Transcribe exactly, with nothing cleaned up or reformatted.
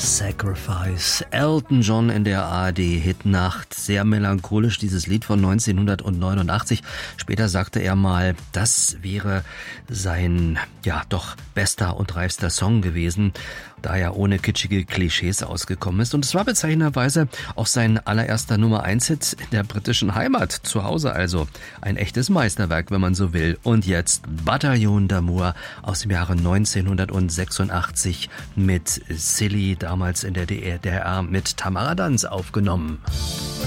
Sacrifice. Elton John in der A R D-Hitnacht. Sehr melancholisch, dieses Lied von neunzehnhundertneunundachtzig. Später sagte er mal, das wäre sein, ja, doch bester und reifster Song gewesen, da er ohne kitschige Klischees ausgekommen ist. Und es war bezeichnenderweise auch sein allererster Nummer eins Hit in der britischen Heimat, zu Hause also. Ein echtes Meisterwerk, wenn man so will. Und jetzt Bataillon d'Amour aus dem Jahre neunzehnhundertsechsundachtzig mit Silly, damals in der D D R mit Tamara Danz aufgenommen.